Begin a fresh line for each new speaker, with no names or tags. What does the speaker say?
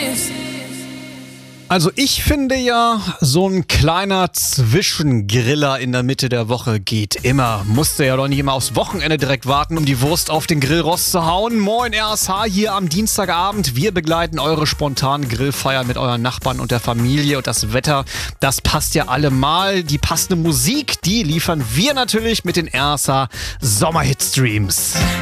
Also ich finde ja, so ein kleiner Zwischengriller in der Mitte der Woche geht immer. Musste ja doch nicht immer aufs Wochenende direkt warten, um die Wurst auf den Grillrost zu hauen. Moin RSH hier am Dienstagabend. Wir begleiten eure spontanen Grillfeiern mit euren Nachbarn und der Familie. Und das Wetter, das passt ja allemal. Die passende Musik, die liefern wir natürlich mit den RSH Sommerhit-Streams.